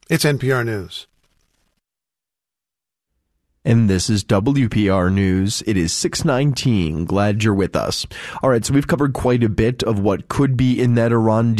It's NPR News. And this is WPR News. It is 6:19. Glad you're with us. All right, so we've covered quite a bit of what could be in that Iran